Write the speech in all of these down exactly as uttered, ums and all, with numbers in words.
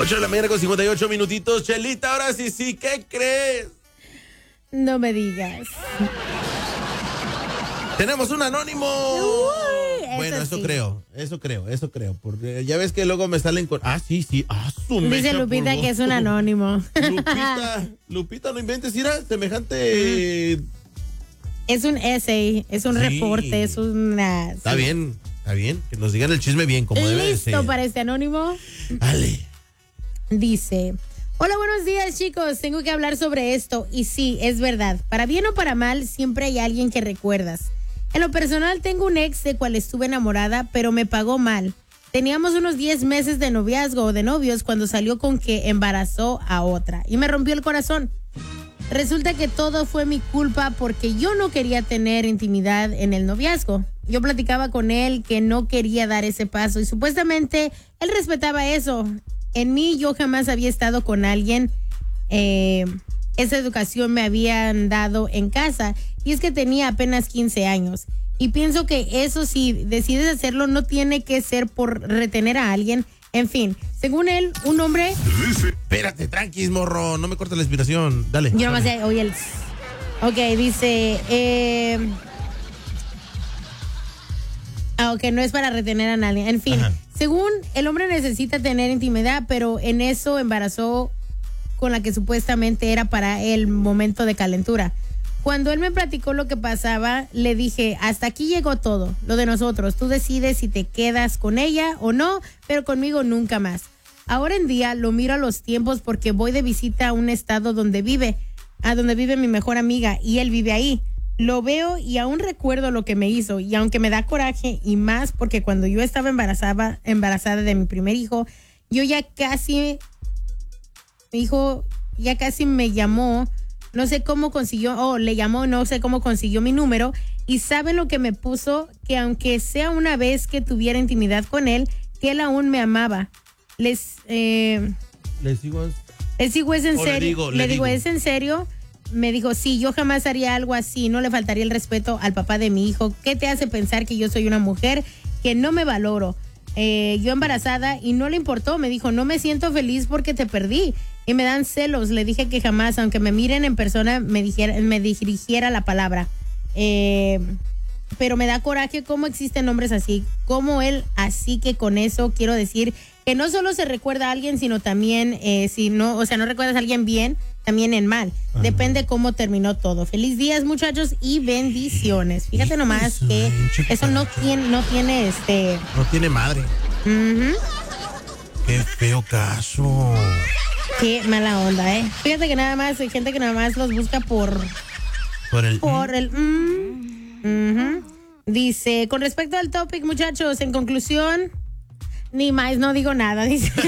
ocho de la mañana con cincuenta y ocho minutitos. Chelita, ahora sí, sí, ¿qué crees? No me digas. Tenemos un anónimo. Uy, bueno, eso sí. creo, eso creo, eso creo. Porque ya ves que luego me salen con. Ah, sí, sí. Ah, su Dice mecha, Lupita por que es un anónimo. Lupita, Lupita, no inventes, mira, semejante. Es un essay, es un Sí. reporte, es una. Está bien, está bien. Que nos digan el chisme bien, como debe de ser. ¿Listo para este anónimo? Dale. Dice: hola, buenos días, chicos. Tengo que hablar sobre esto. Y sí, es verdad. Para bien o para mal, siempre hay alguien que recuerdas. En lo personal, tengo un ex de cual estuve enamorada, pero me pagó mal. Teníamos unos diez meses de noviazgo o de novios cuando salió con que embarazó a otra. Y me rompió el corazón. Resulta que todo fue mi culpa porque yo no quería tener intimidad en el noviazgo. Yo platicaba con él que no quería dar ese paso y supuestamente él respetaba eso. En mí yo jamás había estado con alguien, eh, esa educación me habían dado en casa y es que tenía apenas quince años. Y pienso que eso, si decides hacerlo, no tiene que ser por retener a alguien. En fin, según él, un hombre... Espérate, tranquis, morro, no me cortes la inspiración. Dale. Yo nomás dale. oye el... Ok, dice... Eh... Ah, ok, no es para retener a nadie. En fin, Ajá. según el hombre necesita tener intimidad, pero en eso embarazó con la que supuestamente era para el momento de calentura. Cuando él me platicó lo que pasaba, le dije, hasta aquí llegó todo, lo de nosotros. Tú decides si te quedas con ella o no, pero conmigo nunca más. Ahora en día lo miro a los tiempos porque voy de visita a un estado donde vive, a donde vive mi mejor amiga y él vive ahí. Lo veo y aún recuerdo lo que me hizo y aunque me da coraje y más porque cuando yo estaba embarazada, embarazada de mi primer hijo, yo ya casi, mi hijo ya casi me llamó, no sé cómo consiguió, o oh, le llamó, no sé cómo consiguió mi número y saben lo que me puso, que aunque sea una vez que tuviera intimidad con él, que él aún me amaba. Les, eh, Les sigo. les digo, ¿es en O serio? le digo, le le digo, digo. ¿es en serio? Me dijo, sí, yo jamás haría algo así, no le faltaría el respeto al papá de mi hijo. ¿Qué te hace pensar que yo soy una mujer que no me valoro? Eh, yo embarazada y no le importó, me dijo, no me siento feliz porque te perdí y me dan celos. Le dije que jamás, aunque me miren en persona, me, dijera, me dirigiera la palabra. Eh, pero me da coraje cómo existen hombres así, como él, así que con eso quiero decir que no solo se recuerda a alguien, sino también, eh, si no, o sea, no recuerdas a alguien bien, también en mal. Ajá. Depende cómo terminó todo. Feliz días, muchachos, y bendiciones. Fíjate nomás que eso no tiene, no tiene este... No tiene madre. Uh-huh. Qué feo caso. Qué mala onda, ¿eh? Fíjate que nada más hay gente que nada más los busca por... Por el... Por el... Mm, uh-huh. Dice, con respecto al topic, muchachos, en conclusión... Ni más, no digo nada, dice. Se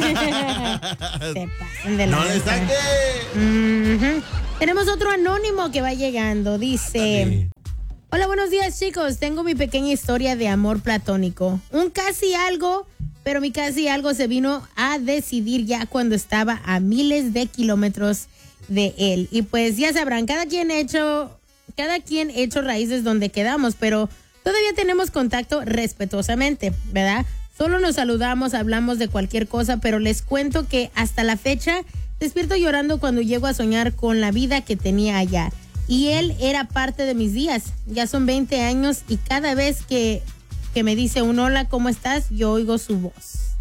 pasan de la ¡No le saque! Uh-huh. Tenemos otro anónimo que va llegando, dice... Dale. Hola, buenos días, chicos. Tengo mi pequeña historia de amor platónico. Un casi algo, pero mi casi algo se vino a decidir ya cuando estaba a miles de kilómetros de él. Y pues ya sabrán, cada quien hecho, cada quien hecho raíces donde quedamos, pero todavía tenemos contacto respetuosamente, ¿verdad? Solo nos saludamos, hablamos de cualquier cosa, pero les cuento que hasta la fecha despierto llorando cuando llego a soñar con la vida que tenía allá. Y él era parte de mis días. Ya son veinte años y cada vez que, que me dice un hola, ¿cómo estás? Yo oigo su voz.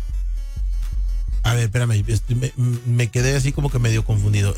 A ver, espérame, me, me quedé así como que medio confundido.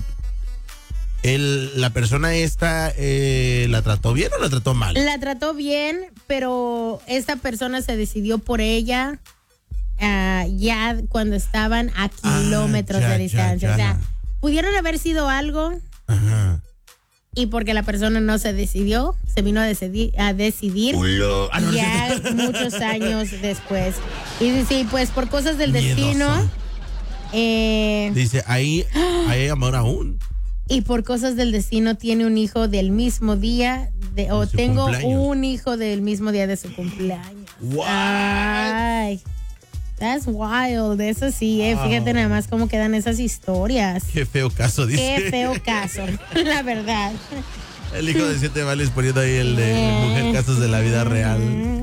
El, ¿La persona esta eh, la trató bien o la trató mal? La trató bien, pero esta persona se decidió por ella uh, ya cuando estaban a kilómetros ah, ya, de distancia. Ya, ya. O sea, pudieron haber sido algo. Ajá. Y porque la persona no se decidió, se vino a decidir, a decidir ah, no, ya no muchos años después. Y sí, pues por cosas del Miedoso. destino. Eh, Dice, ahí hay amor aún. Y por cosas del destino tiene un hijo del mismo día, de, o tengo cumpleaños. Un hijo del mismo día de su cumpleaños. What? Ay, that's wild. Eso sí, eh. Wow. Fíjate nada más cómo quedan esas historias. Qué feo caso, dice. Qué feo caso, la verdad. El hijo de siete vales poniendo ahí el de mujer casos de la vida real.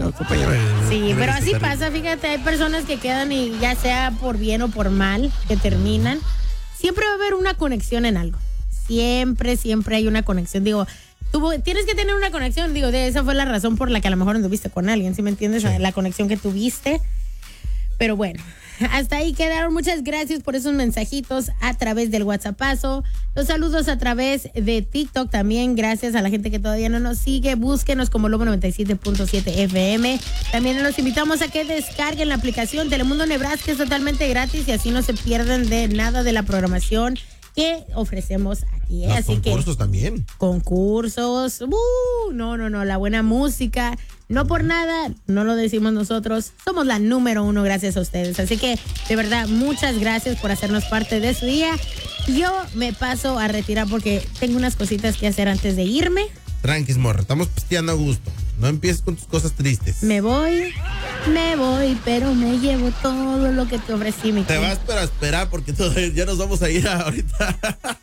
Sí, pero así pasa, fíjate, hay personas que quedan y ya sea por bien o por mal, que terminan. Siempre va a haber una conexión en algo. Siempre, siempre hay una conexión. Digo, tú tienes que tener una conexión. Digo, de esa fue la razón por la que a lo mejor anduviste con alguien, ¿sí me entiendes? Sí. La conexión que tuviste. Pero bueno, hasta ahí quedaron. Muchas gracias por esos mensajitos a través del WhatsAppazo. Los saludos a través de TikTok también. Gracias a la gente que todavía no nos sigue. Búsquenos como Lobo noventa y siete punto siete F M. También los invitamos a que descarguen la aplicación Telemundo Nebraska. Es totalmente gratis y así no se pierden de nada de la programación que ofrecemos aquí. ¿eh? Los Así concursos que, también. Concursos. Uh, no, no, no. La buena música. No por nada, no lo decimos nosotros, somos la número uno gracias a ustedes. Así que, de verdad, muchas gracias por hacernos parte de su día. Yo me paso a retirar porque tengo unas cositas que hacer antes de irme. Tranquis, morra, estamos pisteando a gusto. No empieces con tus cosas tristes. Me voy, me voy, pero me llevo todo lo que te ofrecí, mi Te vas para esperar porque todavía ya nos vamos a ir a, ahorita.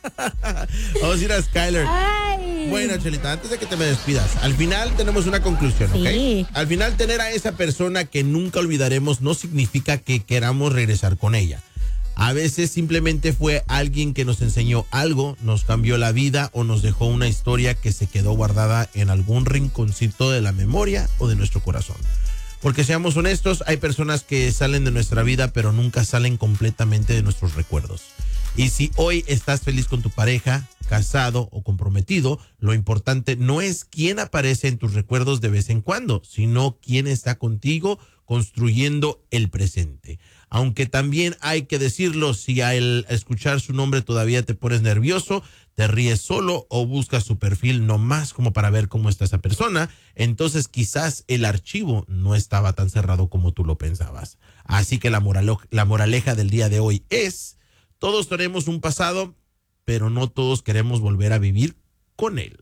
Vamos a ir a Skyler. Ay. Bueno, Chelita, antes de que te me despidas, al final tenemos una conclusión, ¿ok? Sí. Al final tener a esa persona que nunca olvidaremos no significa que queramos regresar con ella. A veces simplemente fue alguien que nos enseñó algo, nos cambió la vida o nos dejó una historia que se quedó guardada en algún rinconcito de la memoria o de nuestro corazón. Porque seamos honestos, hay personas que salen de nuestra vida pero nunca salen completamente de nuestros recuerdos. Y si hoy estás feliz con tu pareja, casado o comprometido, lo importante no es quién aparece en tus recuerdos de vez en cuando, sino quién está contigo construyendo el presente. Aunque también hay que decirlo, si al escuchar su nombre todavía te pones nervioso, te ríes solo o buscas su perfil nomás como para ver cómo está esa persona, entonces quizás el archivo no estaba tan cerrado como tú lo pensabas. Así que la, moralo- la moraleja del día de hoy es, todos tenemos un pasado, pero no todos queremos volver a vivir con él.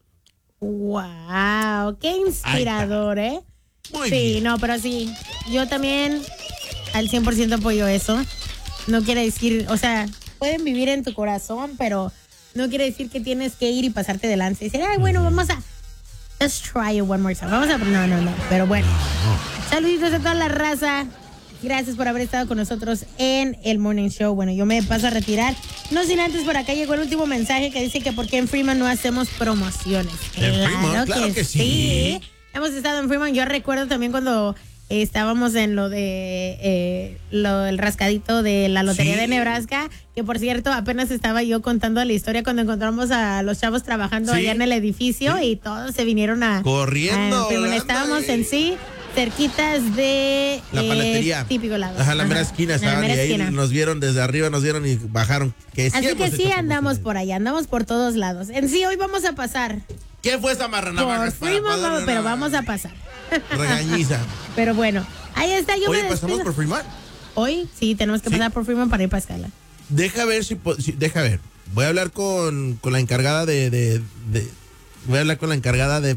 Wow, qué inspirador, ¿eh? Muy sí, bien. no, pero sí, yo también al cien por ciento apoyo eso. No quiere decir, o sea, pueden vivir en tu corazón, pero no quiere decir que tienes que ir y pasarte delante y decir, ay, bueno, vamos a, let's try it one more time. Vamos a, no, no, no, pero bueno. Saluditos a toda la raza. Gracias por haber estado con nosotros en el Morning Show. Bueno, yo me paso a retirar. No sin antes, por acá llegó el último mensaje que dice que por qué en Freeman no hacemos promociones. ¿En Claro, Fremont? Claro que, que sí. sí. Hemos estado en Freeman. Yo recuerdo también cuando eh, estábamos en lo de eh, lo del rascadito de la Lotería Sí. de Nebraska, que por cierto apenas estaba yo contando la historia cuando encontramos a los chavos trabajando Sí. allá en el edificio Sí. y todos se vinieron a... Corriendo, a Fremont. volando Estábamos ahí. en sí cerquitas de La eh, paletería. típico lado. Ajá, la mera Ajá, esquina en la estaban y mera ahí esquina. nos vieron desde arriba, nos vieron y bajaron. Que sí Así hemos que sí hecho andamos promociones. por allá, andamos por todos lados. En sí hoy vamos a pasar ¿Qué fue esa marrana? por Fremont, vamos, pero vamos a pasar. Regañiza. Pero bueno, ahí está, yo Oye, me pasamos despido. por Fremont. Hoy sí tenemos que Sí. pasar por Fremont para ir para Escala. Deja ver si, po- si- deja ver. Voy a hablar con, con la encargada de, de, de- voy a hablar con la encargada de